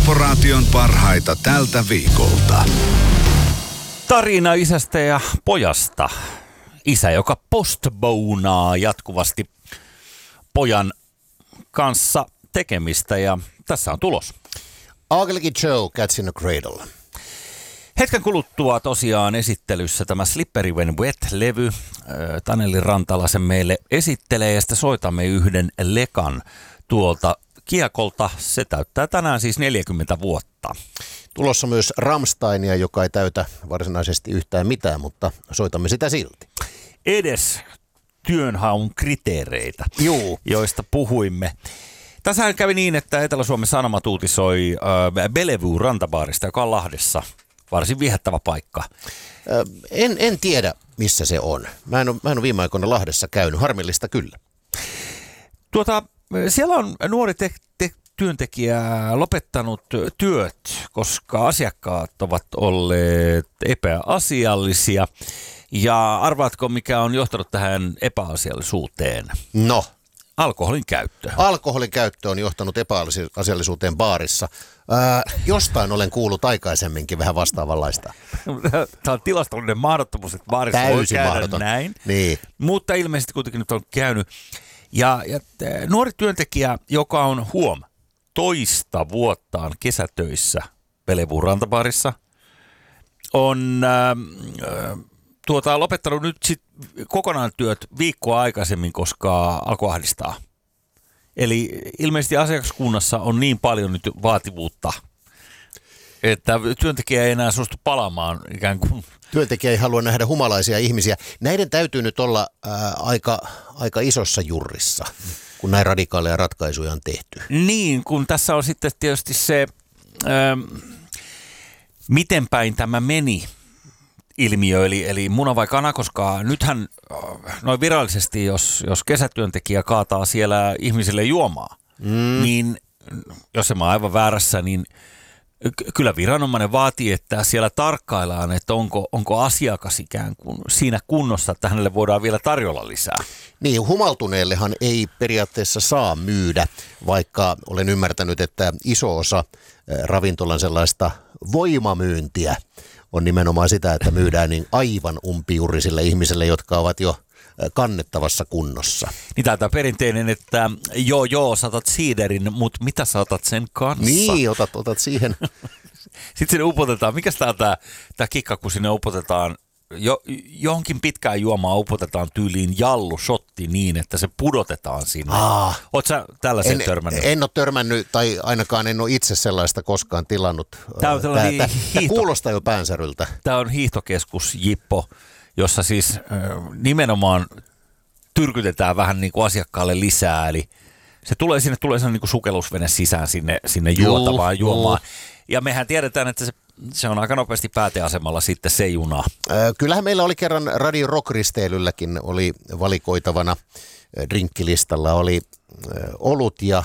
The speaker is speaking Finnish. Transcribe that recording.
Korporaation parhaita tältä viikolta. Tarina isästä ja pojasta. Isä, joka postbounaa jatkuvasti pojan kanssa tekemistä, ja tässä on tulos. Ugly Joe, Cats in the Cradle. Hetken kuluttua tosiaan esittelyssä tämä Slippery When Wet-levy. Taneli Rantala sen meille esittelee, ja sitten soitamme yhden lekan tuolta kiekolta. Se täyttää tänään siis 40 vuotta. Tulossa myös Rammsteinia, joka ei täytä varsinaisesti yhtään mitään, mutta soitamme sitä silti. Edes työnhaun kriteereitä, joista puhuimme. Tässähän kävi niin, että Etelä-Suomen Sanomat uutisoi Bellevue rantabaarista, joka on Lahdessa. Varsin viehättävä paikka. En tiedä, missä se on. Mä en ole viime aikoina Lahdessa käynyt. Harmillista kyllä. Siellä on nuori työntekijä lopettanut työt, koska asiakkaat ovat olleet epäasiallisia. Ja arvaatko, mikä on johtanut tähän epäasiallisuuteen? No. Alkoholin käyttö. Alkoholin käyttö on johtanut epäasiallisuuteen baarissa. Jostain olen kuullut aikaisemminkin vähän vastaavanlaista. Tämä on tilastollinen mahdottomuus, että baarissa voi käydä mahdoton. Näin. Niin. Mutta ilmeisesti kuitenkin nyt on käynyt. Ja nuori työntekijä, joka on toista vuottaan kesätöissä Bellevue rantabaarissa, on lopettanut nyt sit kokonaan työt viikkoa aikaisemmin, koska alkoi ahdistaa. Eli ilmeisesti asiakaskunnassa on niin paljon nyt vaativuutta, että työntekijä ei enää suostu palaamaan ikään kuin. Työntekijä ei halua nähdä humalaisia ihmisiä. Näiden täytyy nyt olla aika isossa jurrissa, kun näin radikaaleja ratkaisuja on tehty. Niin, kun tässä on sitten tietysti se, miten päin tämä meni ilmiö, eli muna vai kana, koska nythän noin virallisesti, jos kesätyöntekijä kaataa siellä ihmisille juomaa, niin jos en mä aivan väärässä, niin kyllä viranomainen vaatii, että siellä tarkkaillaan, että onko asiakas ikään kuin siinä kunnossa, että hänelle voidaan vielä tarjolla lisää. Niin, humaltuneellehan ei periaatteessa saa myydä, vaikka olen ymmärtänyt, että iso osa ravintolan sellaista voimamyyntiä on nimenomaan sitä, että myydään niin aivan umpijurisille ihmisille, jotka ovat jo kannettavassa kunnossa. Niin tämä perinteinen, että saatat siiderin, mutta mitä saatat sen kanssa? Niin, otat siihen. Sitten sinne upotetaan, mikäs tämä kikka, kun sinne upotetaan, johonkin pitkään juomaan upotetaan tyyliin jallushotti niin, että se pudotetaan sinne. Oletko sä tällaisen törmännyt? En ole törmännyt, tai ainakaan en ole itse sellaista koskaan tilannut. Tämä kuulostaa jo päänsäryltä. Tämä on hiihtokeskus Jippo, jossa siis nimenomaan tyrkytetään vähän niin kuin asiakkaalle lisää, eli tulee sellainen niin kuin sukellusvene sisään sinne juotavaan juomaan. Ja mehän tiedetään, että se on aika nopeasti pääteasemalla sitten se juna. Kyllähän meillä oli kerran Radio Rock-risteilylläkin oli valikoitavana drinkkilistalla oli olut ja